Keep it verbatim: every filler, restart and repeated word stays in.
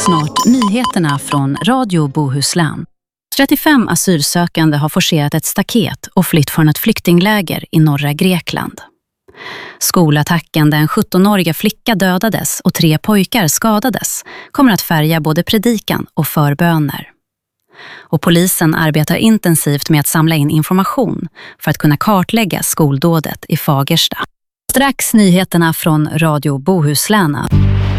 snart nyheterna från Radio Bohuslän. trettiofem asylsökande har forcerat ett staket och flytt från ett flyktingläger i norra Grekland. Skolattacken där en sjuttonåriga flicka dödades och tre pojkar skadades kommer att färga både predikan och förböner. Och polisen arbetar intensivt med att samla in information för att kunna kartlägga skoldådet i Fagersta. Strax nyheterna från Radio Bohuslän.